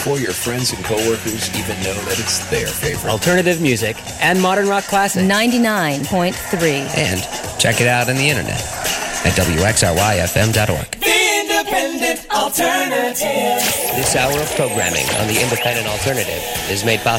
before your friends and coworkers even know that it's their favorite. Alternative music and modern rock classics. 99.3. And check it out on the internet at wxryfm.org. The Independent Alternative. This hour of programming on the Independent Alternative is made possible